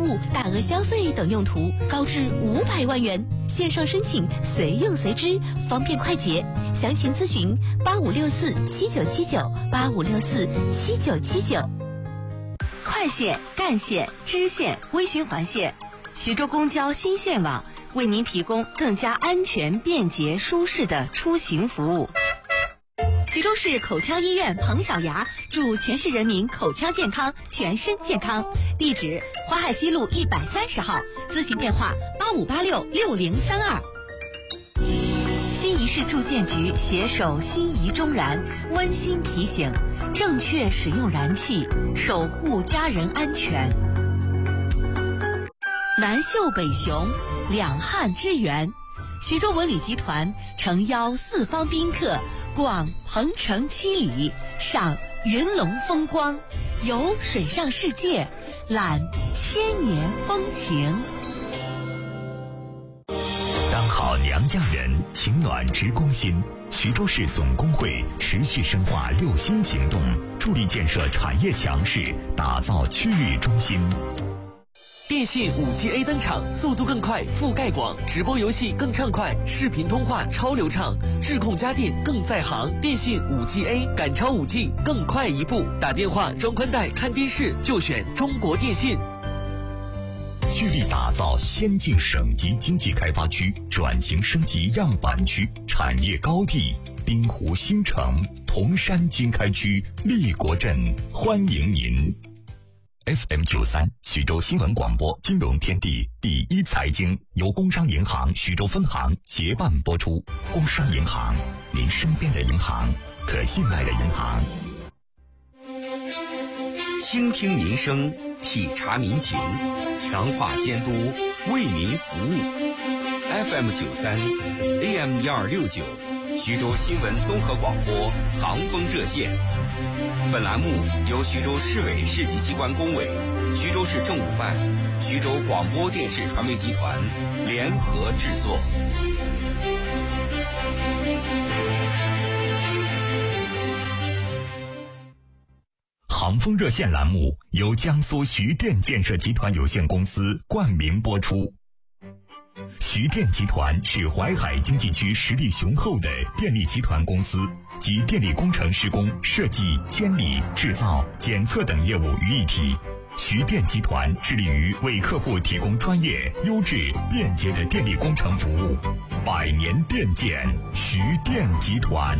务、大额消费等用途，高至500万元。线上申请，随用随支，方便快捷。详情咨询85647979，85647979。快线、干线、支线、微循环线，徐州公交新线网为您提供更加安全、便捷、舒适的出行服务。徐州市口腔医院彭小牙祝全市人民口腔健康、全身健康。地址：淮海西路130号，咨询电话85866032。新沂市住建局携手新沂中燃，温馨提醒：正确使用燃气，守护家人安全。南秀北雄，两汉之源。徐州文旅集团诚邀四方宾客逛鹏城七里，赏云龙风光，游水上世界，览千年风情。 当好娘家人，情暖直攻心。徐州市总工会持续深化6新行动，助力建设产业强势，打造区域中心。 电信5G A 登场，速度更快，覆盖广，直播游戏更畅快，视频通话超流畅，智控家电更在行。电信5G A 赶超5G，更快一步。打电话、装宽带、看电视就选中国电信。 聚力打造先进省级经济开发区，转型升级样板区，产业高地滨湖新城、铜山经开区、立国镇欢迎您。FM93徐州新闻广播金融天地第一财经由工商银行徐州分行协办播出。工商银行，您身边的银行，可信赖的银行。 倾听民生，体察民情，强化监督，为民服务。FM93 AM1269徐州新闻综合广播航风热线。本栏目由徐州市委市级机关工委、徐州市政务办、徐州广播电视传媒集团联合制作。 航风热线栏目由江苏徐电建设集团有限公司冠名播出。徐电集团是淮海经济区实力雄厚的电力集团公司，集电力工程施工、设计、监理、制造、检测等业务于一体。徐电集团致力于为客户提供专业、优质、便捷的电力工程服务。100年电建，徐电集团。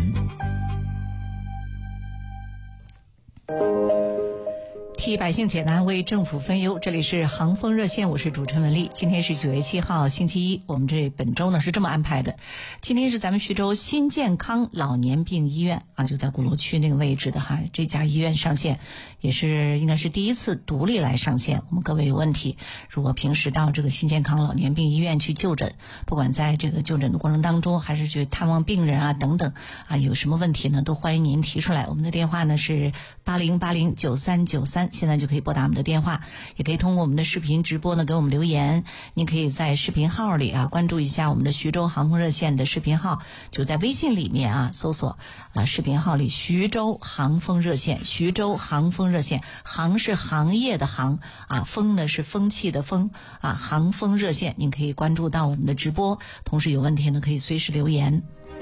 替百姓解难，为政府分忧。这里是航风热线，我是主持人文丽。今天是9月7号，星期一。我们本周呢是这么安排的：今天是咱们徐州新健康老年病医院啊，就在鼓楼区那个位置的哈。这家医院上线，也是应该是第一次独立来上线。我们各位有问题，如果平时到这个新健康老年病医院去就诊，不管在这个就诊的过程当中，还是去探望病人啊等等啊，有什么问题呢，都欢迎您提出来。我们的电话呢是80809393。现在就可以拨打我们的电话，也可以通过我们的视频直播呢给我们留言。您可以在视频号里啊关注一下我们的徐州航空热线的视频号，就在微信里面啊搜索视频号里徐州航风热线，徐州航风热线，航是行业的行啊，风呢是风气的风啊，航风热线，您可以关注到我们的直播，同时有问题呢可以随时留言。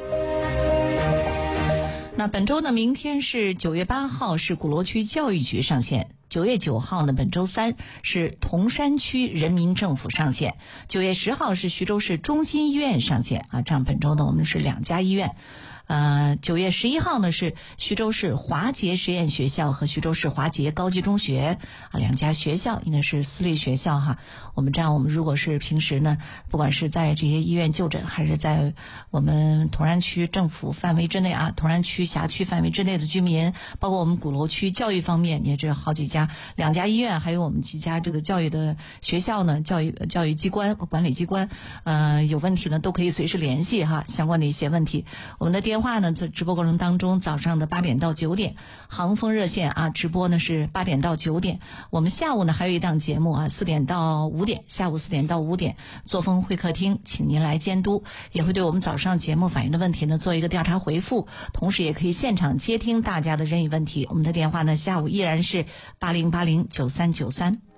那本周呢，明天是9月8号是鼓楼区教育局上线，9月9号呢本周3是铜山区人民政府上线，9月10号是徐州市中心医院上线啊，这样本周呢我们是2家医院。9月11号呢是徐州市华杰实验学校和徐州市华杰高级中学啊，2家学校应该是私立学校哈。我们如果是平时呢，不管是在这些医院就诊，还是在我们铜山区政府范围之内啊，铜山区辖区范围之内的居民，包括我们鼓楼区教育方面，也这好几家，2家医院，还有我们几家这个教育的学校呢，教育机关、管理机关，有问题呢都可以随时联系哈，相关的一些问题。我们的电话呢，在直播过程当中，早上的8点到9点，航风热线啊，直播呢是8点到9点。我们下午呢还有一档节目啊，4点到5点，下午4点到5点，作风会客厅，请您来监督，也会对我们早上节目反映的问题呢做一个调查回复，同时也可以现场接听大家的任意问题。我们的电话呢，下午依然是80809393。